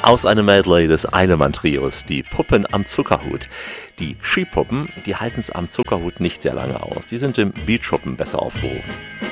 aus einem Medley des Einemann-Trios, die Puppen am Zuckerhut. Die Skipuppen, die halten es am Zuckerhut nicht sehr lange aus. Die sind im Beachschuppen besser aufgehoben.